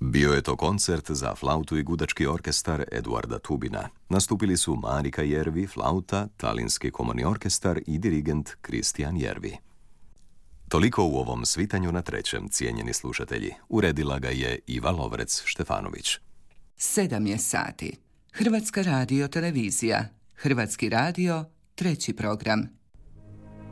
Bio je to koncert za flautu i gudački orkestar Eduarda Tubina. Nastupili su Marika Jervi, flauta, Talinski komorni orkestar i dirigent Kristijan Jervi. Toliko u ovom svitanju na trećem, cijenjeni slušatelji. Uredila ga je Iva Lovrec-Štefanović. 7 je sati. Hrvatska radio televizija. Hrvatski radio, treći program.